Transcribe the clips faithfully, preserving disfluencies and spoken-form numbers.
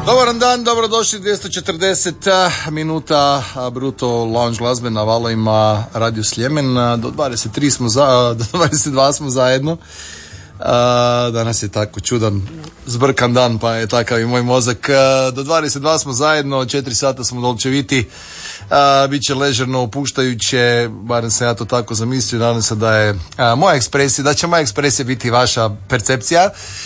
Dobar dan, dobrodošli dvjesto četrdeset minuta Bruto Lounge glazbe na valovima Radio Sljemen. Do dvadeset tri smo za, do dvadeset dva smo zajedno. Danas je tako čudan, zbrkan dan, pa je takav i moj mozak. Do dvadeset dva smo zajedno, četiri sata smo dolčeviti. Biće ležerno, opuštajuće, barem sam ja to tako zamislio. Nadam se da je moja ekspresija, da će moja ekspresija biti vaša percepcija.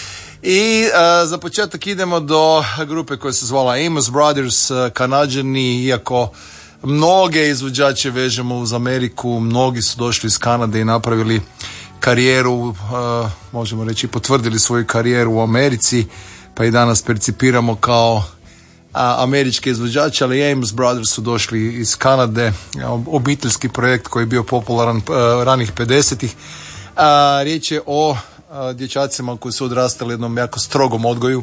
I uh, za početak idemo do grupe koja se zvala Amos Brothers, uh, Kanađani, iako mnoge izvođače vežemo uz Ameriku, mnogi su došli iz Kanade i napravili karijeru, uh, možemo reći potvrdili svoju karijeru u Americi, pa i danas percipiramo kao uh, američke izvođače, ali Amos Brothers su došli iz Kanade, obiteljski projekt koji je bio popularan uh, ranih pedesetih. Uh, riječ je o dječacima koji su odrastali jednom jako strogom odgoju.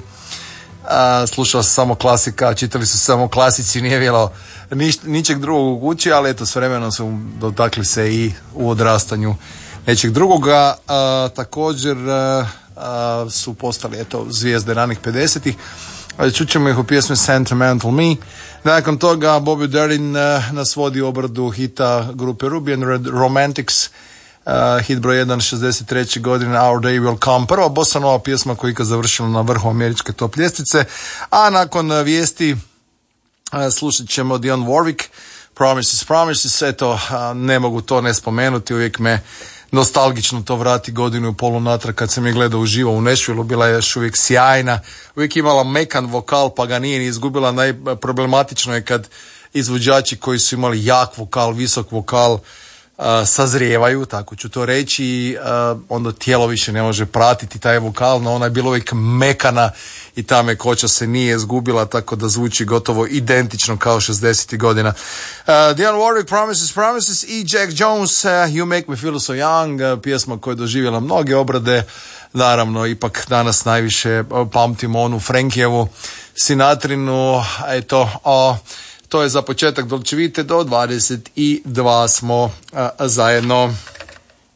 A, slušao sam samo klasika, čitali su samo klasici, nije bilo niš, ničeg drugog u kući, ali eto s vremenom su dotakli se i u odrastanju nečeg drugoga. A, također a, a, su postali eto zvijezde ranih pedesetih. Čućemo ih u pjesmi Sentimental Me. Nakon toga Bobby Darin nas vodi u obradu hita grupe Ruby and Red Romantics. Uh, hit broj jedan šezdeset treće godine Our Day Will Come, prva bossa nova pjesma koja je ikad završila na vrhu američke top ljestvice. A nakon uh, vijesti uh, slušat ćemo Dionne Warwick, Promises, Promises. Eto, uh, ne mogu to ne spomenuti, uvijek me nostalgično to vrati godinu i polu natrag kad sam je gledao uživo u Nashvilleu. Bila je još uvijek sjajna, uvijek imala mekan vokal pa ga nije ni izgubila. Najproblematično je kad izvođači koji su imali jak vokal, visok vokal Uh, sazrijevaju, tako ću to reći, uh, onda tijelo više ne može pratiti taj vokal, no ona je bila uvijek mekana i ta mekoća se nije izgubila, tako da zvuči gotovo identično kao šezdesetih godina. Uh, Dionne Warwick, Promises, Promises i Jack Jones, uh, You Make Me Feel So Young, uh, pjesma koja je doživjela mnoge obrade. Naravno, ipak danas najviše uh, pamtimo onu Frankijevu Sinatrinu, eto, o to je za početak Dolce Vite, do dvadeset dva smo a, zajedno.